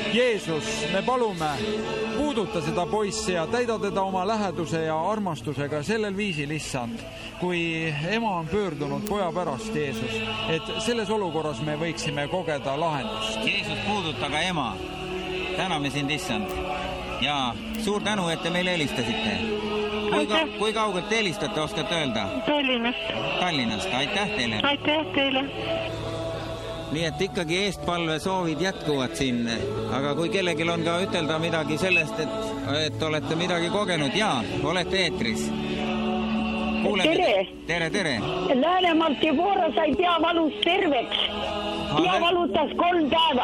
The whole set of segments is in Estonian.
Jeesus, me palume, puuduta seda poissi ja täida teda oma läheduse ja armastusega sellel viisil, issand, kui ema on pöördunud poja pärast, Jeesus, et selles olukorras me võiksime kogeda lahendust. Jeesus, puuduta ka ema. Täname sind, issand. Ja suur tänu, et te meile helistasite. Kui kaugelt te helistate, oskate öelda? Tallinnast. Aitäh teile. Aitäh teile. Nii et ikkagi eestpalve soovid jätkuvad siin, aga kui kellelgi on ka ütelda midagi sellest, et olete midagi kogenud, jaa, olete eetris. Tere. Läänemaalt Jevora sai peavalust terveks. Pea valutas 3 päeva.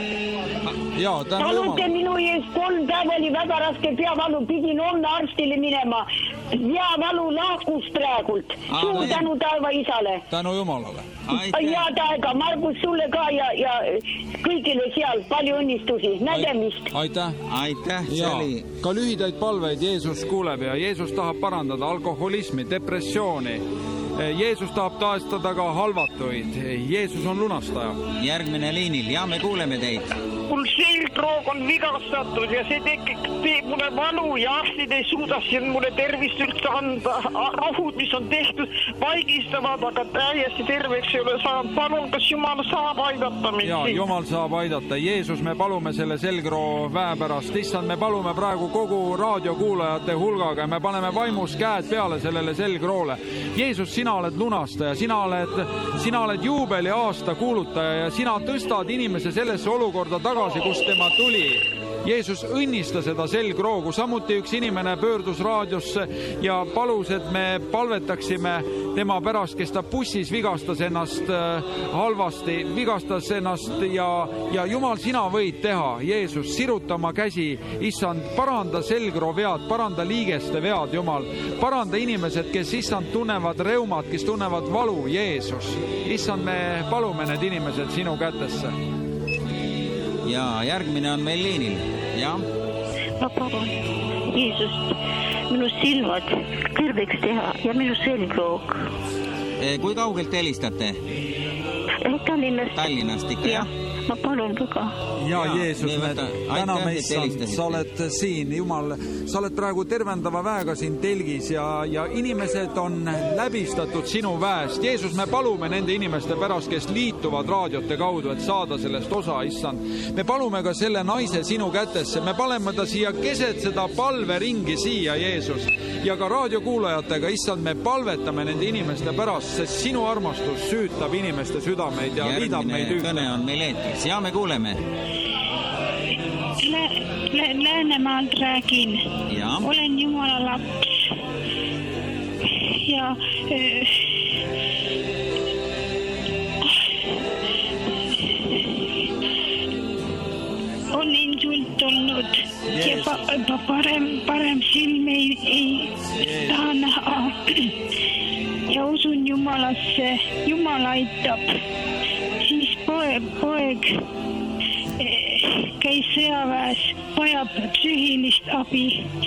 Palute minu ees 3 päeva oli väga raske peavalu, pidin homme arstile minema. Peavalu lahkus praegult. Suur tänu taeva isale. Tänu Jumalale. Head aega, Margus, sulle ka ja kõigile seal. Palju õnnistusi. Nägemist. Aitäh. Ka lühidaid palveid Jeesus kuuleb ja Jeesus tahab parandada alkoholismi, depressiooni. Jeesus tahab taastada ka halvatuid. Jeesus on lunastaja. Järgmine liinil. Ja me kuuleme teid. Mul selgroog on vigastatud ja see teeb mulle valu ja arstid ei suuda siin mulle tervist üldse anda. Rohud, mis on tehtud, vaigistavad, aga täiesti terveks ei ole saanud. Palun, kas Jumal saab aidata mind? Ja, Jumal saab aidata. Jeesus, me palume selle selgroo väe pärast. Issand, me palume praegu kogu raadiokuulajate hulgaga. Me paneme vaimus käed peale sellele selgroole. Jeesus, sina oled lunastaja, sina oled juubeli aasta kuulutaja ja sina tõstad inimese sellesse olukorda tagasi, kus tema tuli. Jeesus, õnnista seda selgroogu. Samuti üks inimene pöördus raadiosse ja palus, et me palvetaksime tema pärast, kes ta bussis vigastas ennast halvasti, vigastas ennast ja Jumal, sina võid teha. Jeesus, siruta oma käsi. Issand, paranda selgroo vead, paranda liigeste vead, Jumal. Paranda inimesed, kes issand tunnevad reumat, kes tunnevad valu, Jeesus. Issand, me palume need inimesed sinu kätesse. Ja järgmine on meil liinil. Ja? Ma palun Jeesust minu silmad terveks teha ja minu selgroog. Kui kaugelt helistate? Tallinnast ikka, jah? Ma palun väga. Ja Jeesus, me täname issand, sa oled siin, Jumal, sa oled praegu tervendava väega siin telgis ja inimesed on läbistatud sinu väest. Jeesus, me palume nende inimeste pärast, kes liituvad raadiote kaudu, et saada sellest osa, issand. Me palume ka selle naise sinu kätesse, me paneme ta siia keset seda palveringi siia, Jeesus. Ja ka raadiokuulajatega, issand, me palvetame nende inimeste pärast, sest sinu armastus süütab inimeste südameid ja liidab meid ühte. Kõne on meil eetris. Ja me kuuleme. Läänemaalt räägin. Ja. Olen Jumala laps. Ja on insult olnud. Ja parem silm ei taha näha. Ja usun Jumalasse. Jumal aitab. Siis poeg käis sõjaväes, vajab psüühilist abi.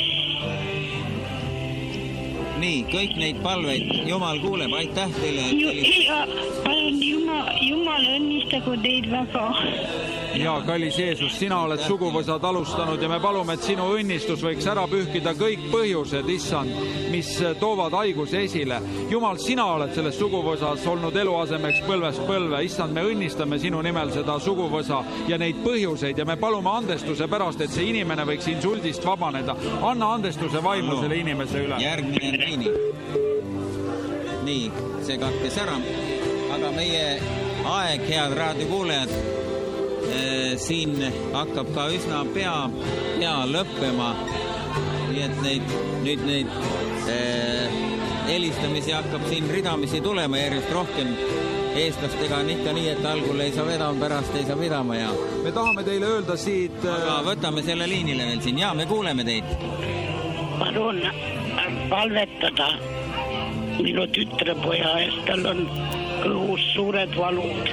Nii, kõik neid palveid Jumal kuuleb, aitäh teile. Palun Jumal õnnistagu teid väga. Ja, kallis Jeesus, sina oled suguvõsad alustanud ja me palume, et sinu õnnistus võiks ära pühkida kõik põhjused, issand, mis toovad haiguse esile. Jumal, sina oled selles suguvõsas olnud eluasemeks põlvest põlve. Issand, me õnnistame sinu nimel seda suguvõsa ja neid põhjuseid ja me palume andestuse pärast, et see inimene võiks insuldist vabaneda. Anna andestuse vaimu selle inimese üle. Järgmine on liini. Nii, see katkes ära. Aga meie aeg, head raadiokuulajad, siin hakkab ka üsna pea lõppema. Nii et nüüd neid helistamisi hakkab siin ridamisi tulema järjest rohkem. Eestlastega on ikka nii, et algul ei saa vedama, pärast ei saa vedama ja... Me tahame teile öelda siit... Aga võtame selle liinile veel siin. Ja, me kuuleme teid. Palun palvetada minu tütrepoja eest. Tal on kõhus suured valud.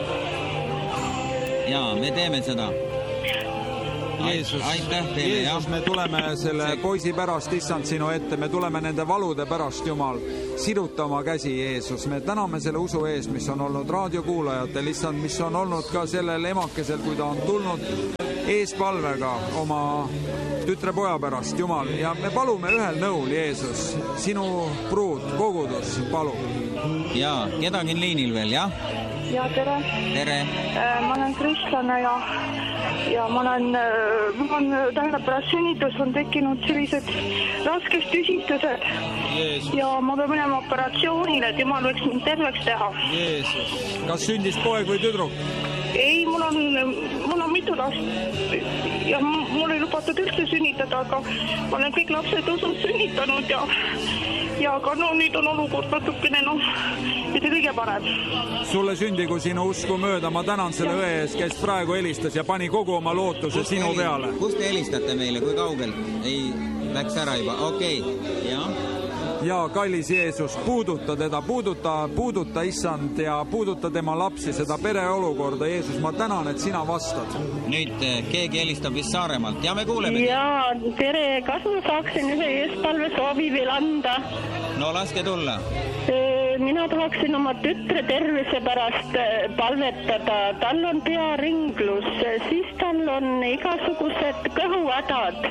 Ja, me teeme seda. Jeesus, me tuleme selle poisi pärast, issand, sinu ette. Me tuleme nende valude pärast, Jumal. Siruta oma käsi, Jeesus. Me täname selle usu ees, mis on olnud raadiokuulajatel, issand, mis on olnud ka sellel emakesel, kui ta on tulnud eespalvega oma tütre-poja pärast, Jumal, ja me palume ühel nõul, Jeesus, sinu pruut, kogudus, palub. Ja, kedagi on liinil veel, jah? Ja, tere. Tere. Ma olen kristlane ja ma olen pärast sünnitus on tekkinud sellised rasked tüsistused. Jeesus. Ja ma pean minema operatsioonile, et Jumal võiks mind terveks teha. Jeesus. Kas sündis poeg või tüdruk? Ei, mul on mitu last ja mul ei lubatud üldse sünnitada, aga ma olen kõik lapsed usus sünnitanud ja aga nüüd on olukord natukene mitte kõige parem. Sulle sündigu sinu usku mööda, ma tänan selle õe ees, kes praegu helistas ja pani kogu oma lootuse sinu peale. Kust te helistate meile, kui kaugelt? Ei, läks ära juba, okei, jah. Ja kallis Jeesus, puuduta teda, puuduta issand ja puuduta tema lapsi, seda pereolukorda. Jeesus, ma tänan, et sina vastad. Nüüd keegi helistab vist Saaremaalt ja me kuuleme. Ja, tere, kas ma saaksin ühe eespalve soovi veel anda? No laske tulla. Mina tahaksin oma tütre tervise pärast palvetada. Tal on pearinglus, siis tal on igasugused kõhuhädad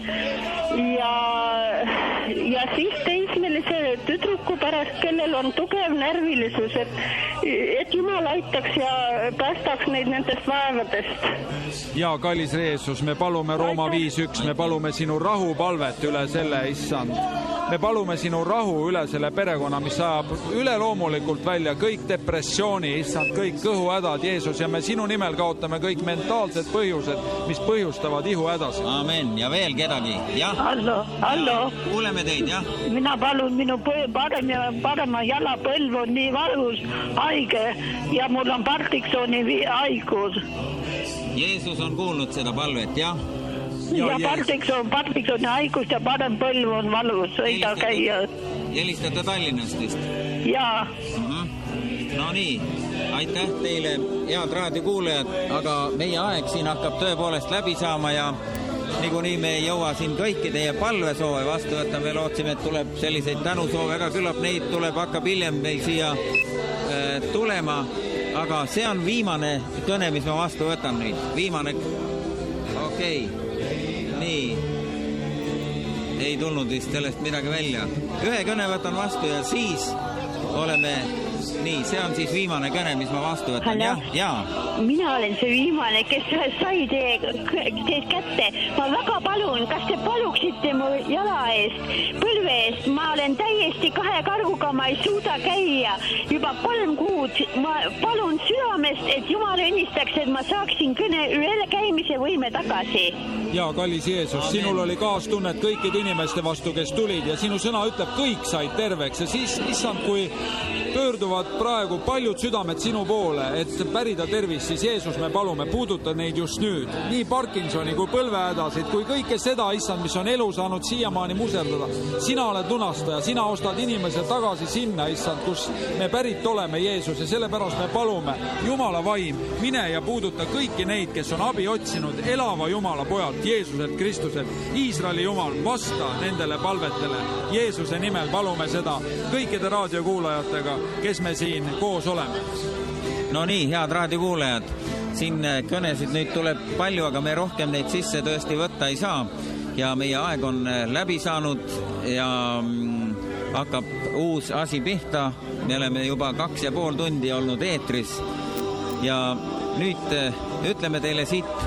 ja siis teismelise tüdruku pärast, kellel on tugev närvilisus, et Jumal aitaks ja päästaks neid nendest vaevadest. Ja kallis Jeesus, me palume Rooma 5.1, me palume sinu rahupalvet üle selle, issand. Me palume sinu rahu üle selle perekonna, mis ajab üleloomulikult välja kõik depressiooni, issand, kõik kõhuhädad, Jeesus, ja me sinu nimel kaotame kõik mentaalsed põhjused, mis põhjustavad ihuhädasid. Amen. Ja veel kedagi, jah? Hallo. Kuuleme teid, jah? Mina palun, minu parema jalapõlv on nii valus, haige ja mul on Parkinsoni haigus. Jeesus on kuulnud seda palvet, jah? Ja Parkinsoni haigust ja parem põlv on valus, ei ta käia. Helistate Tallinnast vist? Jaa. No nii, aitäh teile, head raadiokuulajad, aga meie aeg siin hakkab tõepoolest läbi saama ja niikuinii me ei jõua siin kõiki teie palvesoove vastu võtta. Me lootsime, et tuleb selliseid tänusoove, aga küllap neid hakkab hiljem meil siia tulema. Aga see on viimane kõne, mis ma vastu võtan nüüd. Viimane, okei. Nii, ei tulnud vist sellest midagi välja. Ühe kõne võtan vastu ja siis oleme, nii, see on siis viimane kõne, mis ma vastu võtan. Ja. Mina olen see viimane, kes sai teie kätte. Ma väga palun, kas te paluksite mu jala eest, põlve eest. Ma olen täiesti 2 karguga, ma ei suuda käia juba 3 kuud. Ma palun südamest, et Jumal õnnistaks, et ma saaksin üle käimise võime tagasi. Ja kallis Jeesus, sinul oli kaastunnet kõikide inimeste vastu, kes tulid ja sinu sõna ütleb, kõik said terveks ja siis, issand, kui pöörduvad praegu paljud südamed sinu poole, et pärida tervist, siis Jeesus, me palume, puuduta neid just nüüd. Nii Parkinsoni kui põlvehädasid, kui kõike seda, issand, mis on elu saanud siiamaani muserdada. Sina oled lunastaja, sina ostad inimesed tagasi sinna, issand, kus me pärit oleme, Jeesus, ja sellepärast me palume, Jumala vaim, mine ja puuduta kõiki neid, kes on abi otsinud elava Jumala pojalt, Jeesuselt Kristuselt. Iisraeli Jumal, vasta nendele palvetele. Jeesuse nimel palume seda kõikide raadiokuulajatega, kes me siin koos oleme. No nii, head raadiokuulajad, siin kõnesid nüüd tuleb palju, aga me rohkem neid sisse tõesti võtta ei saa ja meie aeg on läbi saanud ja hakkab uus asi pihta. Me oleme juba 2,5 tundi olnud eetris ja nüüd ütleme teile siit,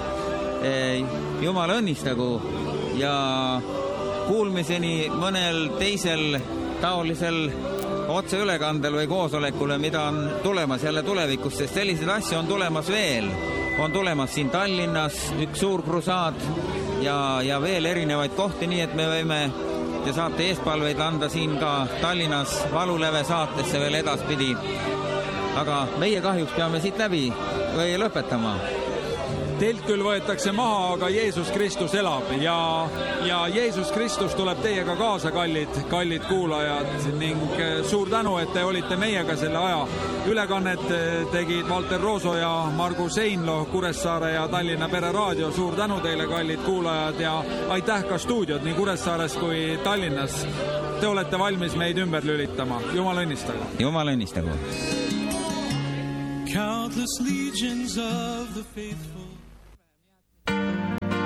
Jumal õnnistagu ja kuulmiseni mõnel teisel taolisel otseülekandel või koosolekule, mida on tulemas jälle tulevikus, sest selliseid asju on tulemas veel. On tulemas siin Tallinnas üks suur krusaad ja veel erinevaid kohti, nii et me võime, te saate eespalveid anda siin ka Tallinnas Valuleve saatesse veel edaspidi. Aga meie kahjuks peame siit läbi või lõpetama. Teilt küll võetakse maha, aga Jeesus Kristus elab ja Jeesus Kristus tuleb teiega kaasa, kallid kuulajad, ning suur tänu, et te olite meiega selle aja. Ülekannet tegid Valter Rooso ja Margus Einlo, Kuressaare ja Tallinna Pereraadio. Suur tänu teile, kallid kuulajad, ja aitäh ka stuudiod nii Kuressaares kui Tallinnas. Te olete valmis meid ümber lülitama. Jumal õnnistagu. Jumal õnnistagu. Countless legions of the faithful